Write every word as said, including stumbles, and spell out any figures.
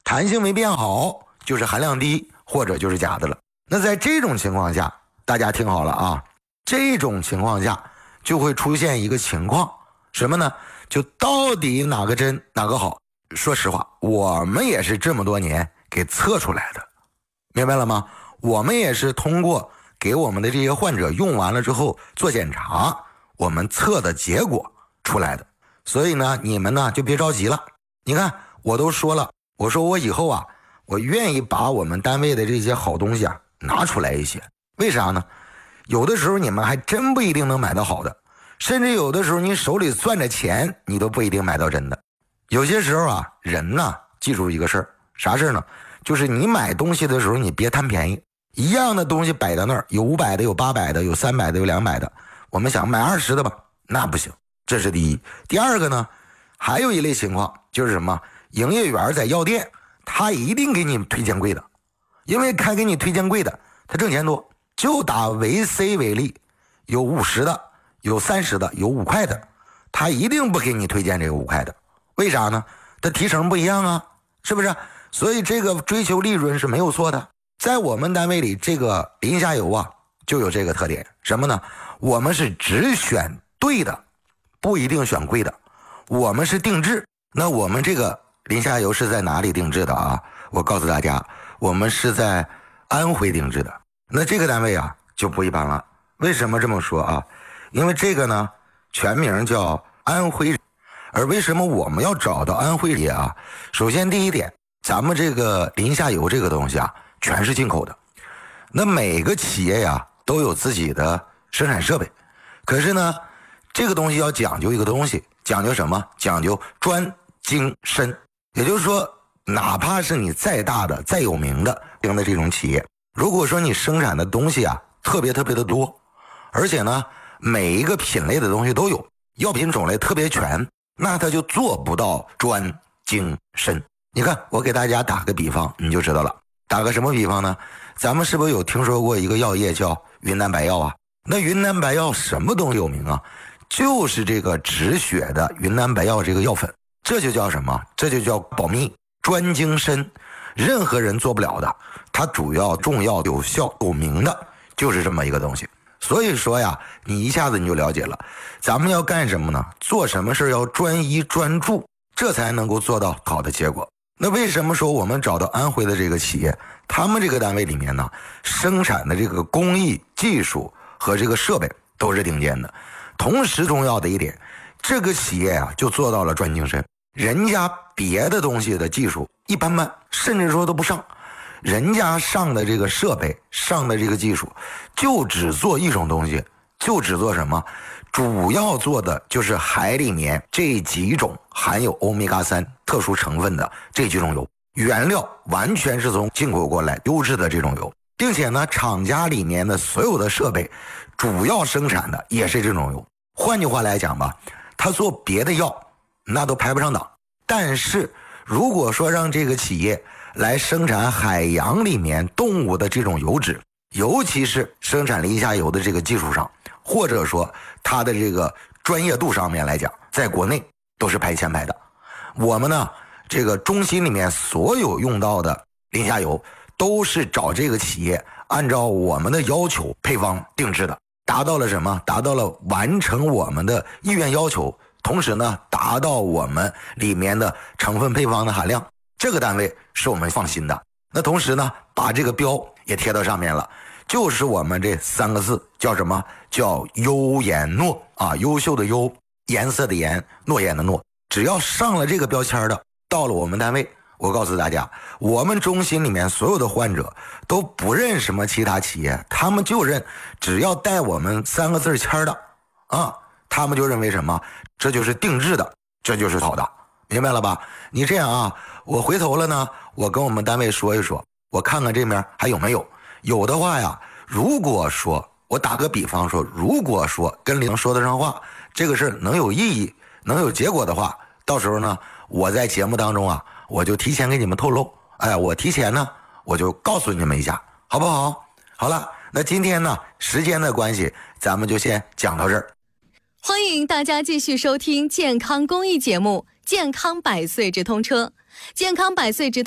弹性没变好，就是含量低或者就是假的了。那在这种情况下，大家听好了啊，这种情况下就会出现一个情况，什么呢？就到底哪个真哪个好？说实话，我们也是这么多年给测出来的，明白了吗？我们也是通过给我们的这些患者用完了之后做检查，我们测的结果出来的。所以呢，你们呢就别着急了。你看，我都说了，我说我以后啊，我愿意把我们单位的这些好东西啊拿出来一些。为啥呢？有的时候你们还真不一定能买到好的，甚至有的时候你手里攥着钱，你都不一定买到真的。有些时候啊，人呢，记住一个事儿，啥事儿呢？就是你买东西的时候，你别贪便宜。一样的东西摆在那儿，有五百的，有八百的，有三百的，有两百的，我们想买二十的吧，那不行。这是第一。第二个呢，还有一类情况就是什么？营业员在药店，他一定给你推荐贵的，因为开给你推荐贵的，他挣钱多。就打维 C 为例，有五十的，有三十的，有五块的，他一定不给你推荐这个五块的。为啥呢？他提成不一样啊，是不是？所以这个追求利润是没有错的。在我们单位里，这个临下游啊，就有这个特点，什么呢？我们是只选对的，不一定选贵的。我们是定制。那我们这个临下游是在哪里定制的啊？我告诉大家，我们是在安徽定制的。那这个单位啊就不一般了。为什么这么说啊？因为这个呢全名叫安徽。而为什么我们要找到安徽人啊？首先第一点，咱们这个临下游这个东西啊全是进口的。那每个企业呀都有自己的生产设备，可是呢这个东西要讲究一个东西，讲究什么？讲究专精深。也就是说，哪怕是你再大的再有名的的这种企业，如果说你生产的东西啊特别特别的多，而且呢每一个品类的东西都有，药品种类特别全，那它就做不到专精深。你看，我给大家打个比方你就知道了。打个什么比方呢？咱们是不是有听说过一个药业叫云南白药啊？那云南白药什么东西有名啊？就是这个止血的云南白药这个药粉。这就叫什么？这就叫保密专精深，任何人做不了的。它主要重要有效有名的就是这么一个东西。所以说呀，你一下子你就了解了，咱们要干什么呢？做什么事要专一专注，这才能够做到好的结果。那为什么说我们找到安徽的这个企业，他们这个单位里面呢，生产的这个工艺技术和这个设备都是顶尖的。同时重要的一点，这个企业啊就做到了专精深，人家别的东西的技术一般般，甚至说都不上，人家上的这个设备上的这个技术就只做一种东西，就只做什么？主要做的就是海里面这几种含有欧米伽三特殊成分的这几种油，原料完全是从进口过来优质的这种油，并且呢厂家里面的所有的设备主要生产的也是这种油。换句话来讲吧，他做别的药那都排不上档，但是如果说让这个企业来生产海洋里面动物的这种油脂，尤其是生产临下游的这个技术上，或者说它的这个专业度上面来讲，在国内都是排前排的。我们呢这个中心里面所有用到的临下游都是找这个企业按照我们的要求配方定制的，达到了什么？达到了完成我们的意愿要求，同时呢达到我们里面的成分配方的含量，这个单位是我们放心的。那同时呢把这个标也贴到上面了，就是我们这三个字叫什么？叫优颜诺啊，优秀的优，颜色的颜，诺言的诺。只要上了这个标签的，到了我们单位，我告诉大家，我们中心里面所有的患者都不认什么其他企业，他们就认只要带我们三个字签的啊，他们就认为什么？这就是定制的，这就是好的，明白了吧？你这样啊，我回头了呢，我跟我们单位说一说，我看看这面还有没有，有的话呀，如果说我打个比方说，如果说跟领说得上话，这个事能有意义能有结果的话，到时候呢我在节目当中啊我就提前给你们透露，哎，我提前呢我就告诉你们一下，好不好？好了，那今天呢时间的关系，咱们就先讲到这儿。 欢迎大家继续收听健康公益节目《健康百岁直通车》。健康百岁直通